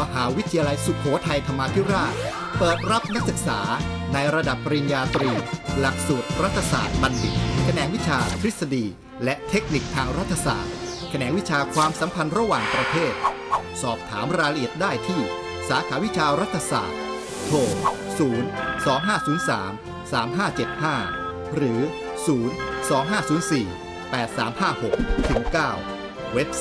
มหาวิทยาลัยสุโขทัยธรรมาธิราชเปิดรับนักศึกษาในระดับปริญญาตรีหลักสูตรรัฐศาสตร์บัณฑิตแขนงวิชาทฤษฎีและเทคนิคทางรัฐศาสตร์แขนงวิชาความสัมพันธ์ระหว่างประเทศสอบถามรายละเอียดได้ที่สาขาวิชารัฐศาสตร์โทร 02503-3575 หรือ 02504-8356-9 เว็บไซ